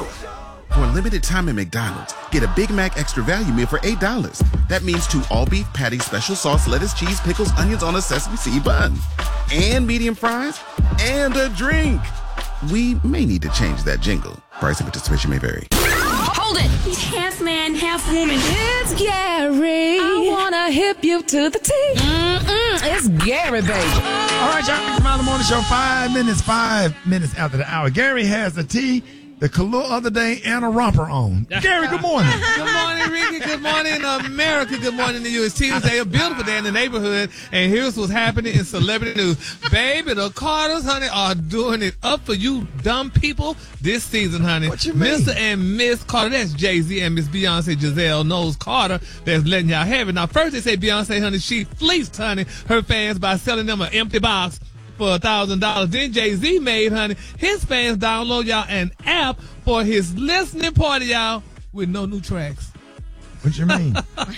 For a limited time at McDonald's, get a Big Mac Extra Value Meal for $8. That means 2 all-beef patties, special sauce, lettuce, cheese, pickles, onions on a sesame seed bun. And medium fries. And a drink. We may need to change that jingle. Price and participation may vary. Hold it! He's half man, half woman. It's Gary. I wanna hip you to the T. It's Gary, baby. All right, y'all. Come out in the morning show. 5 minutes after the hour. Gary has the tea, the Kalua of the day, and a romper on. Gary, good morning. Good morning, Ricky. Good morning, America. Good morning to you. It's Tuesday, a beautiful day in the neighborhood, and here's what's happening in celebrity news. Baby, the Carters, honey, are doing it up for you dumb people this season, honey. What you mean? Mr. and Miss Carter, that's Jay-Z and Miss Beyonce Giselle Knowles Carter that's letting y'all have it. Now, first they say Beyonce, honey, she fleeced, honey, her fans by selling them an empty box for $1,000. Then Jay-Z made, honey, his fans download y'all an app for his listening party, y'all, with no new tracks. What you mean?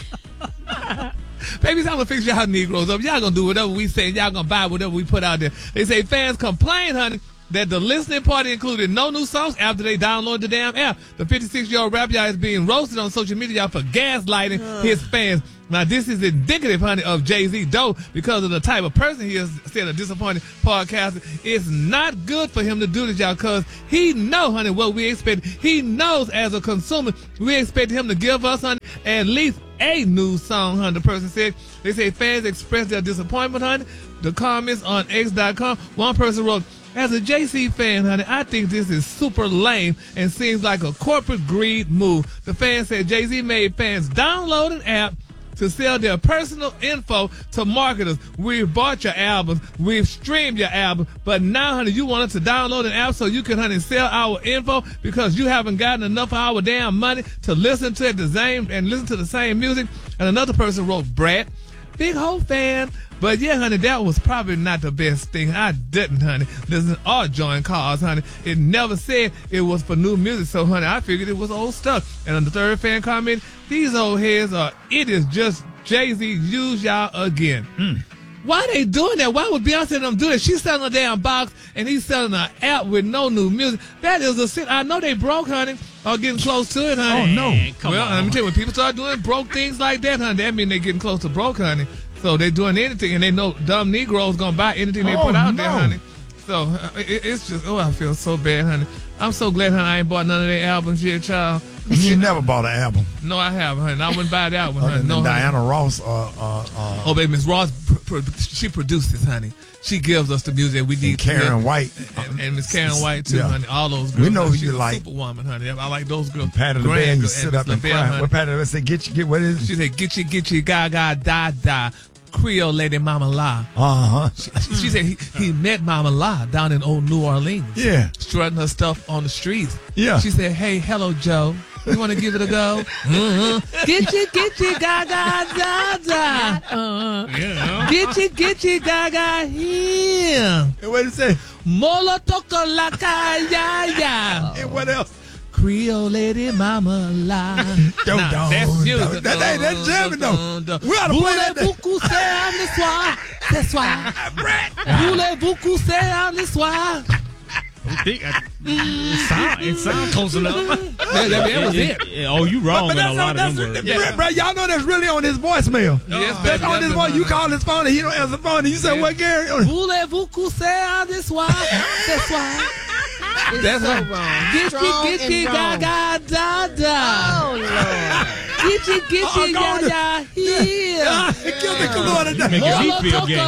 Baby, I'm gonna fix y'all Negroes up. Y'all gonna do whatever we say. Y'all gonna buy whatever we put out there. They say fans complain, honey, that the listening party included no new songs after they downloaded the damn app. The 56-year-old rap y'all is being roasted on social media, y'all, for gaslighting his fans. Now, this is indicative, honey, of Jay-Z, though, because of the type of person he is, said a disappointed podcaster. It's not good for him to do this, y'all, because he know, honey, what we expect. He knows as a consumer, we expect him to give us, honey, at least a new song, honey, the person said. They say fans expressed their disappointment, honey. The comments on X.com, one person wrote, as a Jay-Z fan, honey, I think this is super lame and seems like a corporate greed move. The fan said Jay-Z made fans download an app to sell their personal info to marketers. We've bought your albums, we've streamed your album, but now, honey, you want us to download an app so you can, honey, sell our info because you haven't gotten enough of our damn money to listen to the same music. And another person wrote, Brad, big whole fan. But yeah, honey, that was probably not the best thing. I didn't, honey, listen or join cars, honey. It never said it was for new music, so, honey, I figured it was old stuff. And on the third fan comment, these old heads are idiots. Just Jay-Z use y'all again. Why they doing that? Why would Beyonce and them do that? She's selling a damn box and he's selling an app with no new music. That is a sin. I know they broke, honey, or getting close to it, honey. Oh, no. Well, let me tell you, when people start doing broke things like that, honey, that means they're getting close to broke, honey. So they doing anything, and they know dumb Negroes gonna buy anything they put out there, honey. So it's just, I feel so bad, honey. I'm so glad, honey, I ain't bought none of their albums yet, child. You never bought an album. No, I haven't, honey. I wouldn't buy that one, honey. No, Diana honey. Ross. Oh, baby, Miss Ross, she produces, honey. She gives us the music we need. Karen White. And Miss Karen White, too, honey. All those girls. We know who She's you a like. Superwoman, honey. I like those girls. Patty LaBelle, you sit up and cry. What Patty LaBelle say? Get, what is it? She said, get you, gaga, da, da. Creole lady Mama La. She said he met Mama La down in old New Orleans. Yeah. Strutting her stuff on the streets. Yeah. She said, hey, hello, Joe. You want to give it a go? Get you, gaga, da, da. Get you, gaga, here. And what did it say? Mola toca la ya. And what else? Creole lady Mama La. That's music. That's jamming, though. We ought to play that. Voulez-vous coucher ce soir? Voulez-vous coucher ce soir? It sounds close enough. That was it. Oh, you wrong on a lot of them words. Bro, y'all know that's really on his voicemail. Yes, that's baby, on his voice. You call his phone and he don't answer the phone. And you say, what, Gary? Voulez-vous coucher ce soir? Ce soir? That's so wrong. Get you, gaga, da, da. Oh, Lord. Get you, ya, ya, here. Kill the Kalua today. Making me feel gay.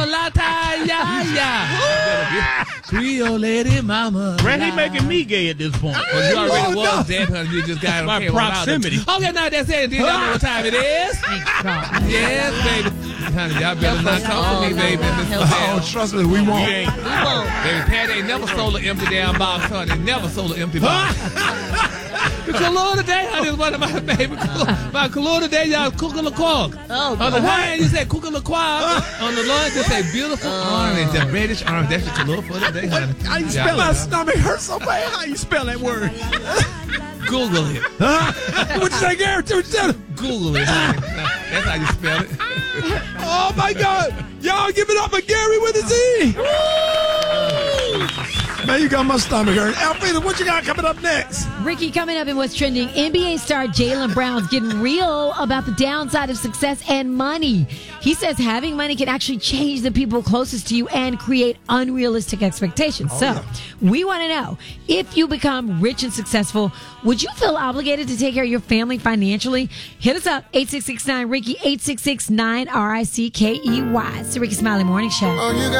Creole lady Mama. Brad, he making me gay at this point. Well, you already was dead, honey. You just got My proximity. Okay, now that's it. Do you know what time it is? Yes, baby. Honey, y'all better not come for me, baby. Oh, trust me, we won't. Baby, Patty ain't never sold an empty damn box, honey. Never sold an empty box. The Kalua today, honey, is one of my favorite. My Kalua today, y'all, Kukalaquag. Oh, on the one hand, you say Kukalaquag. On the other, you say beautiful orange, the reddish orange. That's your Kalua for today, honey. How you spell my stomach hurts so bad? How you spell that word? Google it. What you say, Gary? Google it, honey. That's how you spell it. Oh, my God. Y'all give it up for Gary with a Z. Man, you got my stomach hurt. Alfreda, what you got coming up next? Ricky, coming up in what's trending, NBA star Jaylen Brown's getting real about the downside of success and money. He says having money can actually change the people closest to you and create unrealistic expectations. We want to know, if you become rich and successful, would you feel obligated to take care of your family financially? Hit us up, 866-9-RICKY, 866-9-RICKEY. It's the Ricky Smiley Morning Show.